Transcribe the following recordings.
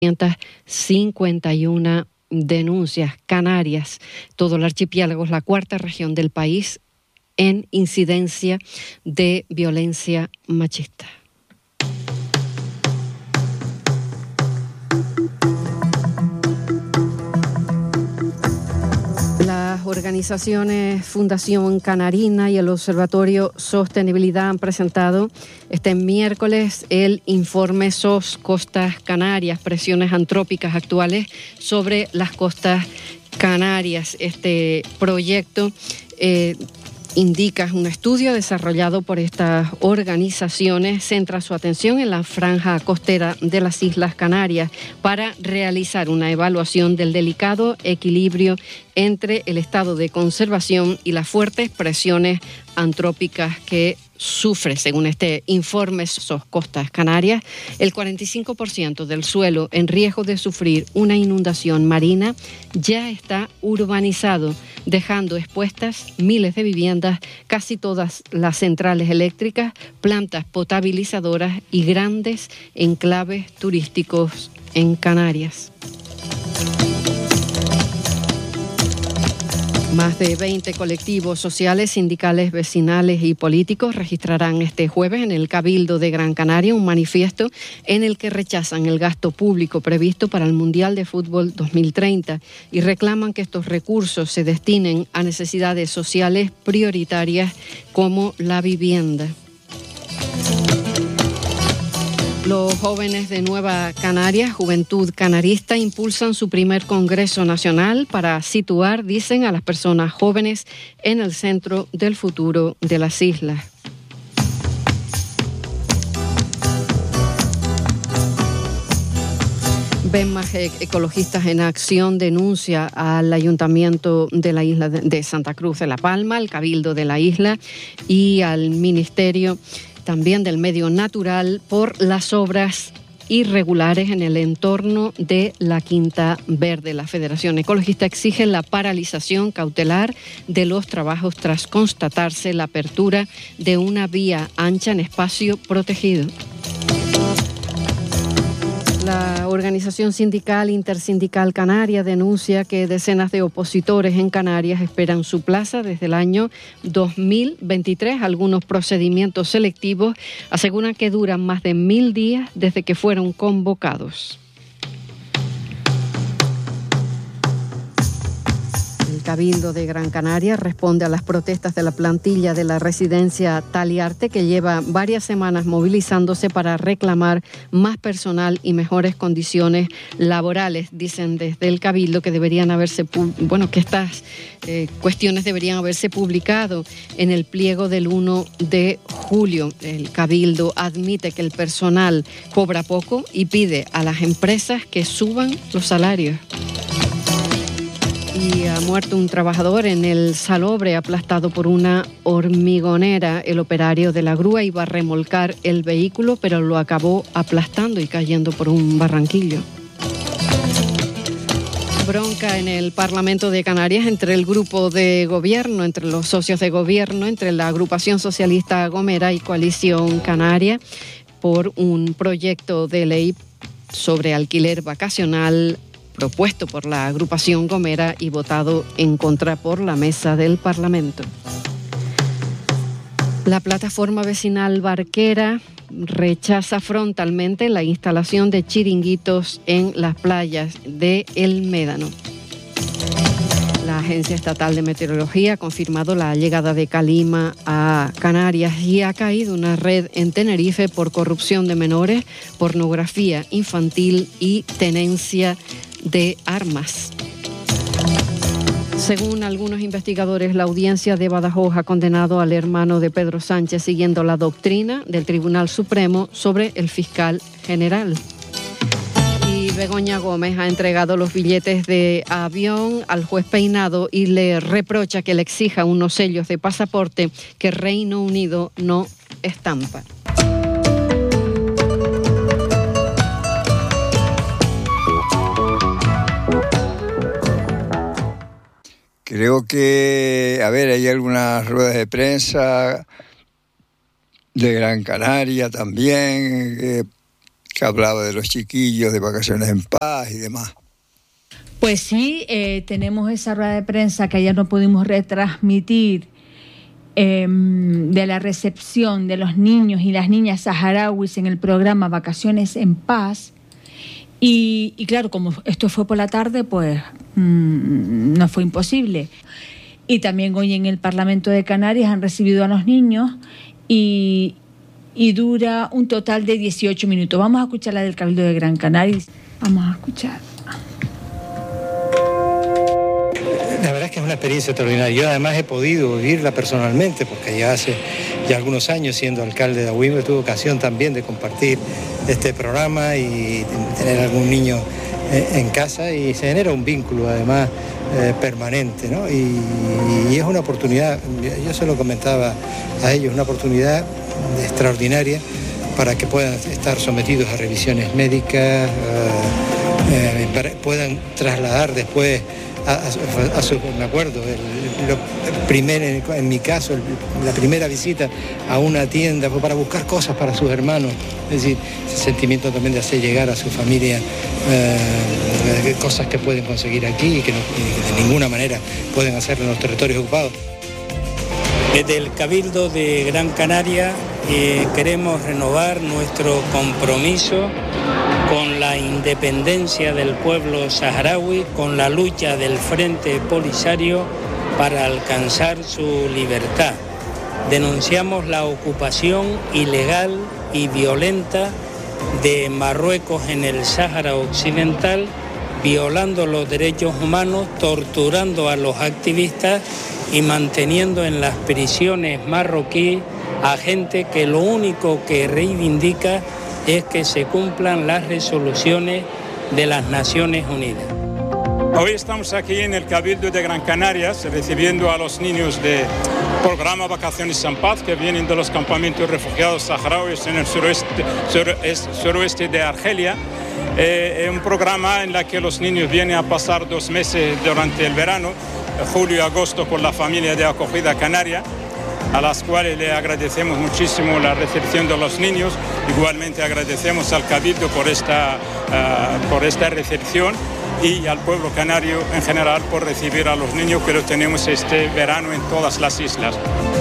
551 denuncias. Canarias, todo el archipiélago, es la cuarta región del país en incidencia de violencia machista. Las organizaciones Fundación Canarina y el Observatorio Sostenibilidad han presentado este miércoles el informe SOS Costas Canarias, presiones antrópicas actuales sobre las costas canarias. Este proyecto indica un estudio desarrollado por estas organizaciones, centra su atención en la franja costera de las Islas Canarias para realizar una evaluación del delicado equilibrio entre el estado de conservación y las fuertes presiones antrópicas que sufre. Según este informe SOS Costas Canarias, el 45% del suelo en riesgo de sufrir una inundación marina ya está urbanizado, dejando expuestas miles de viviendas, casi todas las centrales eléctricas, plantas potabilizadoras y grandes enclaves turísticos en Canarias. Más de 20 colectivos sociales, sindicales, vecinales y políticos registrarán este jueves en el Cabildo de Gran Canaria un manifiesto en el que rechazan el gasto público previsto para el Mundial de Fútbol 2030 y reclaman que estos recursos se destinen a necesidades sociales prioritarias como la vivienda. Los jóvenes de Nueva Canarias, Juventud Canarista, impulsan su primer Congreso Nacional para situar, dicen, a las personas jóvenes en el centro del futuro de las islas. Ven más ecologistas en acción denuncia al Ayuntamiento de la isla de Santa Cruz de La Palma, al Cabildo de la isla y al Ministerio también del Medio Natural por las obras irregulares en el entorno de la Quinta Verde. La Federación Ecologista exige la paralización cautelar de los trabajos tras constatarse la apertura de una vía ancha en espacio protegido. La organización sindical Intersindical Canaria denuncia que decenas de opositores en Canarias esperan su plaza desde el año 2023. Algunos procedimientos selectivos aseguran que duran más de 1000 días desde que fueron convocados. El Cabildo de Gran Canaria responde a las protestas de la plantilla de la residencia Taliarte, que lleva varias semanas movilizándose para reclamar más personal y mejores condiciones laborales. Dicen desde el Cabildo que que estas cuestiones deberían haberse publicado en el pliego del 1 de julio. El Cabildo admite que el personal cobra poco y pide a las empresas que suban los salarios. Y ha muerto un trabajador en el Salobre aplastado por una hormigonera. El operario de la grúa iba a remolcar el vehículo, pero lo acabó aplastando y cayendo por un barranquillo. Bronca en el Parlamento de Canarias entre el grupo de gobierno, entre los socios de gobierno, entre la agrupación socialista Gomera y Coalición Canaria por un proyecto de ley sobre alquiler vacacional propuesto por la agrupación Gomera y votado en contra por la mesa del Parlamento. La plataforma vecinal Barquera rechaza frontalmente la instalación de chiringuitos en las playas de El Médano. La Agencia Estatal de Meteorología ha confirmado la llegada de Calima a Canarias y ha caído una red en Tenerife por corrupción de menores, pornografía infantil y tenencia de armas. Según algunos investigadores, la audiencia de Badajoz ha condenado al hermano de Pedro Sánchez siguiendo la doctrina del Tribunal Supremo sobre el fiscal general. Y Begoña Gómez ha entregado los billetes de avión al juez Peinado y le reprocha que le exija unos sellos de pasaporte que Reino Unido no estampa. Creo que, hay algunas ruedas de prensa de Gran Canaria también, que hablaba de los chiquillos, de vacaciones en paz y demás. Pues sí, tenemos esa rueda de prensa que ayer no pudimos retransmitir, de la recepción de los niños y las niñas saharauis en el programa Vacaciones en Paz. Y claro, como esto fue por la tarde, pues no fue imposible. Y también hoy en el Parlamento de Canarias han recibido a los niños y dura un total de 18 minutos. Vamos a escuchar la del Cabildo de Gran Canaria. Vamos a escuchar. La verdad es que es una experiencia extraordinaria. Yo además he podido vivirla personalmente, porque ya hace algunos años, siendo alcalde de Agüimes, tuve ocasión también de compartir este programa y tener algún niño en casa, y se genera un vínculo además permanente, ¿no? Y es una oportunidad, yo se lo comentaba a ellos, una oportunidad extraordinaria para que puedan estar sometidos a revisiones médicas, puedan trasladar después me acuerdo, en mi caso, la primera visita a una tienda fue para buscar cosas para sus hermanos, es decir, ese sentimiento también de hacer llegar a su familia cosas que pueden conseguir aquí y que de ninguna manera pueden hacerlo en los territorios ocupados. Desde el Cabildo de Gran Canaria queremos renovar nuestro compromiso con la independencia del pueblo saharaui, con la lucha del Frente Polisario para alcanzar su libertad. Denunciamos la ocupación ilegal y violenta de Marruecos en el Sáhara Occidental, violando los derechos humanos, torturando a los activistas y manteniendo en las prisiones marroquíes a gente que lo único que reivindica es que se cumplan las resoluciones de las Naciones Unidas. Hoy estamos aquí en el Cabildo de Gran Canarias recibiendo a los niños del programa Vacaciones en Paz que vienen de los campamentos refugiados saharauis en el suroeste de Argelia. Es un programa en el que los niños vienen a pasar 2 meses durante el verano, julio y agosto, con la familia de acogida canaria, a las cuales le agradecemos muchísimo la recepción de los niños. Igualmente agradecemos al Cabildo por esta recepción y al pueblo canario en general por recibir a los niños que los tenemos este verano en todas las islas.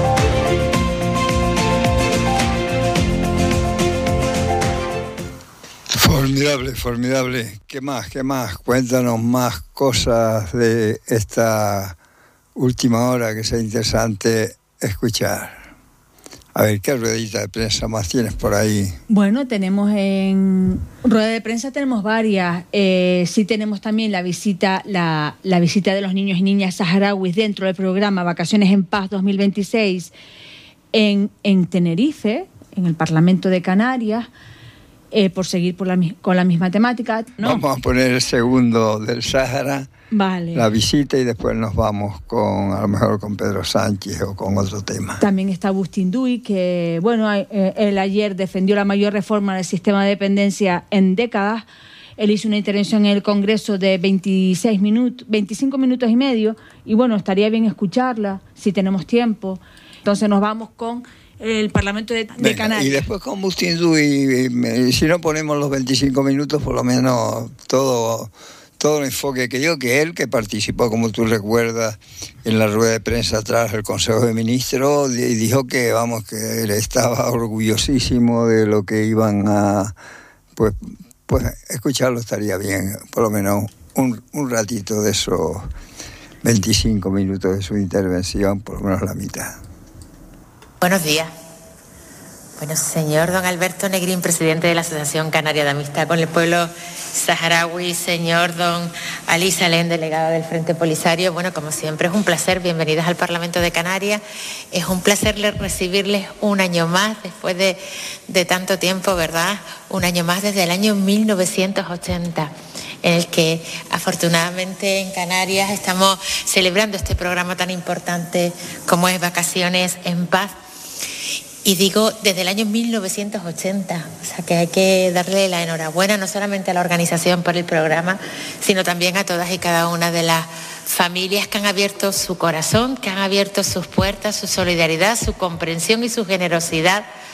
Formidable, formidable. ¿Qué más? Cuéntanos más cosas de esta última hora que sea interesante escuchar. A ver, ¿qué ruedita de prensa más tienes por ahí? Bueno, tenemos en rueda de prensa tenemos varias. Sí tenemos también la visita de los niños y niñas saharauis dentro del programa Vacaciones en Paz 2026 en Tenerife, en el Parlamento de Canarias, por seguir con la misma temática, ¿no? Vamos a poner el segundo del Sáhara. Vale. La visita y después nos vamos a lo mejor con Pedro Sánchez o con otro tema. También está Agustín Duy, que bueno, él ayer defendió la mayor reforma del sistema de dependencia en décadas. Él hizo una intervención en el Congreso de 25 minutos y medio, y bueno, estaría bien escucharla si tenemos tiempo. Entonces nos vamos con el Parlamento de Canarias. Y después con Agustín Duy, si no ponemos los 25 minutos, por lo menos todo el enfoque que dio, que él, que participó, como tú recuerdas, en la rueda de prensa tras el Consejo de Ministros, y dijo que él estaba orgullosísimo de lo que iban a... Pues escucharlo estaría bien, por lo menos un ratito de esos 25 minutos de su intervención, por lo menos la mitad. Buenos días. Bueno, señor don Alberto Negrín, presidente de la Asociación Canaria de Amistad con el Pueblo Saharaui, señor don Ali Salén, delegado del Frente Polisario. Bueno, como siempre, es un placer. Bienvenidas al Parlamento de Canarias. Es un placer recibirles un año más, después de tanto tiempo, ¿verdad? Un año más desde el año 1980. En el que afortunadamente en Canarias estamos celebrando este programa tan importante como es Vacaciones en Paz. Y digo, desde el año 1980, o sea que hay que darle la enhorabuena no solamente a la organización por el programa, sino también a todas y cada una de las familias que han abierto su corazón, que han abierto sus puertas, su solidaridad, su comprensión y su generosidad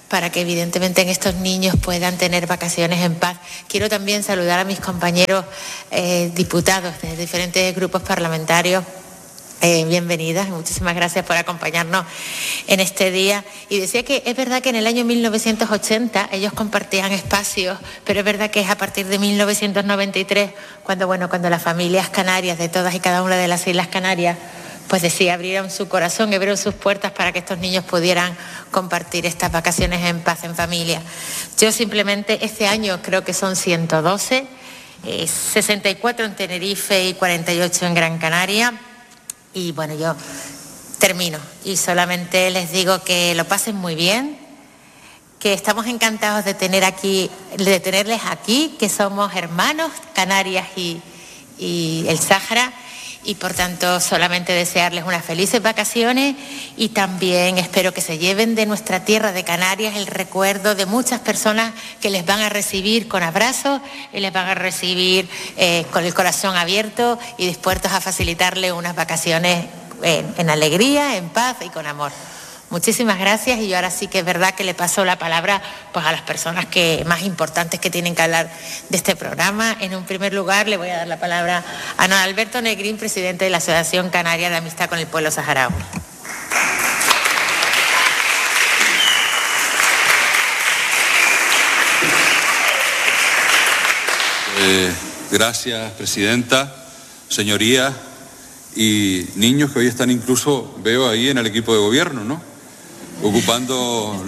para que evidentemente estos niños puedan tener vacaciones en paz. Quiero también saludar a mis compañeros diputados de diferentes grupos parlamentarios. Bienvenidas, muchísimas gracias por acompañarnos en este día. Y decía que es verdad que en el año 1980 ellos compartían espacios, pero es verdad que es a partir de 1993 cuando las familias canarias de todas y cada una de las Islas Canarias pues decía, abrieron su corazón, abrieron sus puertas para que estos niños pudieran compartir estas vacaciones en paz, en familia. Yo simplemente este año creo que son 112, 64 en Tenerife y 48 en Gran Canaria. Y bueno, yo termino y solamente les digo que lo pasen muy bien, que estamos encantados de tenerles aquí, que somos hermanos, Canarias y el Sáhara. Y por tanto solamente desearles unas felices vacaciones y también espero que se lleven de nuestra tierra de Canarias el recuerdo de muchas personas que les van a recibir con abrazos y les van a recibir con el corazón abierto y dispuestos a facilitarle unas vacaciones en alegría, en paz y con amor. Muchísimas gracias y yo ahora sí que es verdad que le paso la palabra pues a las personas más importantes que tienen que hablar de este programa. En un primer lugar le voy a dar la palabra a don Alberto Negrín, presidente de la Asociación Canaria de Amistad con el Pueblo Saharaui. Gracias, presidenta, señorías y niños que hoy están incluso, veo ahí en el equipo de gobierno, ¿no? Ocupando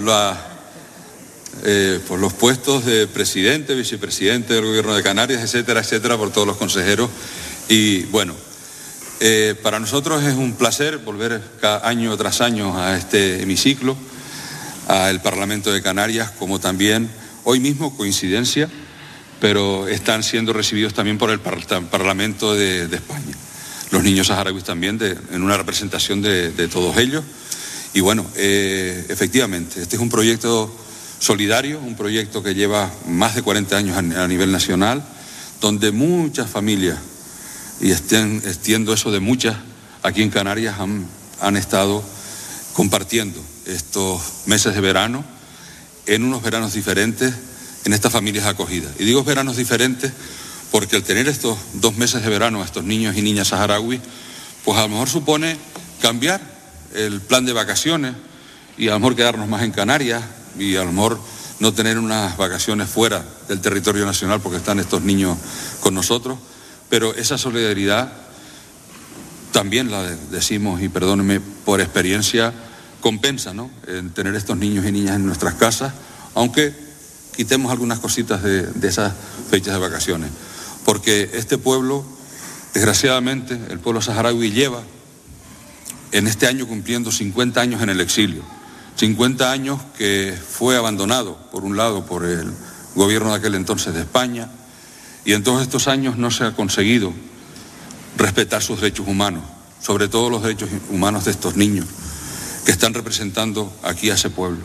los puestos de presidente, vicepresidente del gobierno de Canarias, etcétera, etcétera, por todos los consejeros. Y bueno, para nosotros es un placer volver año tras año a este hemiciclo, al Parlamento de Canarias, como también hoy mismo, coincidencia, pero están siendo recibidos también por el Parlamento de España. Los niños saharauis también, en una representación de todos ellos. Y bueno, efectivamente, este es un proyecto solidario, un proyecto que lleva más de 40 años a nivel nacional, donde muchas familias, y extiendo eso de muchas, aquí en Canarias han estado compartiendo estos meses de verano, en unos veranos diferentes, en estas familias acogidas. Y digo veranos diferentes porque al tener estos 2 meses de verano a estos niños y niñas saharauis, pues a lo mejor supone cambiar el plan de vacaciones y a lo mejor quedarnos más en Canarias y a lo mejor no tener unas vacaciones fuera del territorio nacional porque están estos niños con nosotros, pero esa solidaridad también la decimos, y perdónenme por experiencia, compensa, ¿no?, en tener estos niños y niñas en nuestras casas, aunque quitemos algunas cositas de esas fechas de vacaciones, porque este pueblo, desgraciadamente, el pueblo saharaui lleva en este año cumpliendo 50 años en el exilio, 50 años que fue abandonado, por un lado, por el gobierno de aquel entonces de España, y en todos estos años no se ha conseguido respetar sus derechos humanos, sobre todo los derechos humanos de estos niños que están representando aquí a ese pueblo.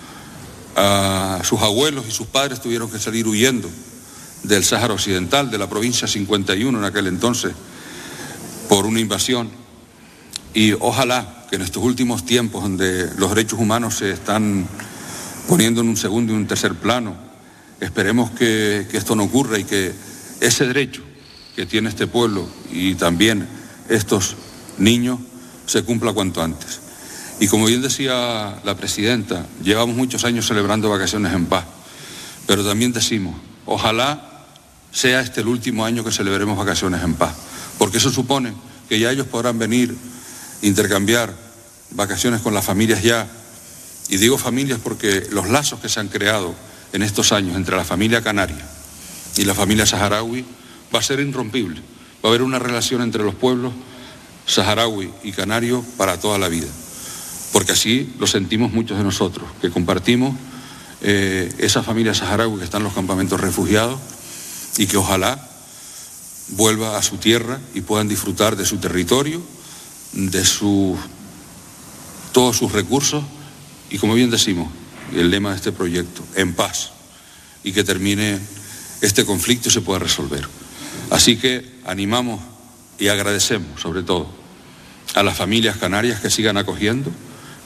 Sus abuelos y sus padres tuvieron que salir huyendo del Sáhara Occidental, de la provincia 51 en aquel entonces, por una invasión. Y ojalá que en estos últimos tiempos, donde los derechos humanos se están poniendo en un segundo y un tercer plano, esperemos que esto no ocurra y que ese derecho que tiene este pueblo y también estos niños se cumpla cuanto antes. Y como bien decía la presidenta, llevamos muchos años celebrando vacaciones en paz, pero también decimos, ojalá sea este el último año que celebremos vacaciones en paz, porque eso supone que ya ellos podrán venir, intercambiar vacaciones con las familias ya, y digo familias porque los lazos que se han creado en estos años entre la familia canaria y la familia saharaui va a ser irrompible, va a haber una relación entre los pueblos saharaui y canario para toda la vida, porque así lo sentimos muchos de nosotros, que compartimos esa familia saharaui que está en los campamentos refugiados y que ojalá vuelva a su tierra y puedan disfrutar de su territorio, de todos sus recursos y, como bien decimos, el lema de este proyecto, en paz, y que termine este conflicto y se pueda resolver. Así que animamos y agradecemos sobre todo a las familias canarias que sigan acogiendo,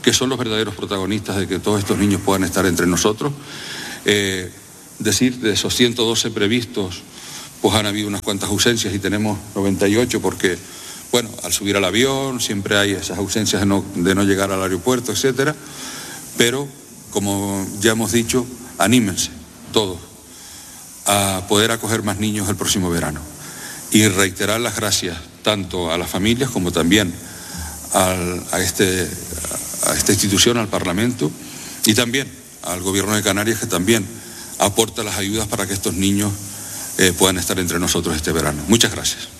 que son los verdaderos protagonistas de que todos estos niños puedan estar entre nosotros. Decir, de esos 112 previstos, pues han habido unas cuantas ausencias y tenemos 98 porque, bueno, al subir al avión siempre hay esas ausencias de no llegar al aeropuerto, etcétera. Pero, como ya hemos dicho, anímense todos a poder acoger más niños el próximo verano. Y reiterar las gracias tanto a las familias como también a esta institución, al Parlamento, y también al Gobierno de Canarias, que también aporta las ayudas para que estos niños puedan estar entre nosotros este verano. Muchas gracias.